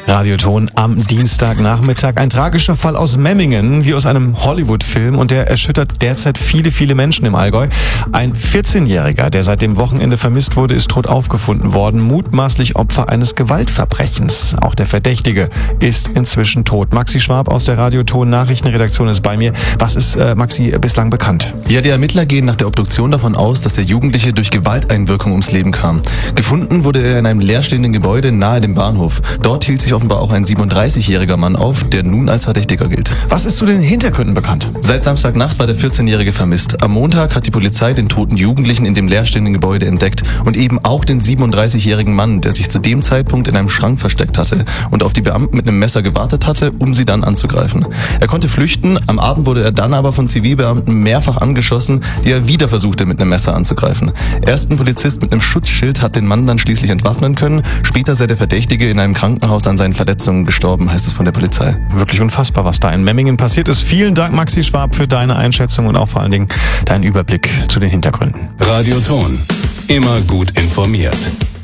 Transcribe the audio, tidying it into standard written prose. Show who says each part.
Speaker 1: Radioton am Dienstagnachmittag. Ein tragischer Fall aus Memmingen, wie aus einem Hollywood-Film, und der erschüttert derzeit viele, viele Menschen im Allgäu. Ein 14-Jähriger, der seit dem Wochenende vermisst wurde, ist tot aufgefunden worden, mutmaßlich Opfer eines Gewaltverbrechens. Auch der Verdächtige ist inzwischen tot. Maxi Schwab aus der Radioton Nachrichtenredaktion ist bei mir. Was ist, Maxi, bislang bekannt?
Speaker 2: Ja, die Ermittler gehen nach der Obduktion davon aus, dass der Jugendliche durch Gewalteinwirkung ums Leben kam. Gefunden wurde er in einem leerstehenden Gebäude nahe dem Bahnhof. Dort hielt sich offenbar auch ein 37-jähriger Mann auf, der nun als Verdächtiger gilt.
Speaker 1: Was ist zu den Hintergründen bekannt?
Speaker 2: Seit Samstagnacht war der 14-Jährige vermisst. Am Montag hat die Polizei den toten Jugendlichen in dem leerstehenden Gebäude entdeckt und eben auch den 37-jährigen Mann, der sich zu dem Zeitpunkt in einem Schrank versteckt hatte und auf die Beamten mit einem Messer gewartet hatte, um sie dann anzugreifen. Er konnte flüchten, am Abend wurde er dann aber von Zivilbeamten mehrfach angeschossen, die er wieder versuchte mit einem Messer anzugreifen. Erst ein Polizist mit einem Schutzschild hat den Mann dann schließlich entwaffnen können. Später sei der Verdächtige in einem Krankenhaus an seinen Verletzungen gestorben, heißt es von der Polizei.
Speaker 1: Wirklich unfassbar, was da in Memmingen passiert ist. Vielen Dank, Maxi Schwab, für deine Einschätzung und auch vor allen Dingen deinen Überblick zu den Hintergründen.
Speaker 3: Radioton. Immer gut informiert.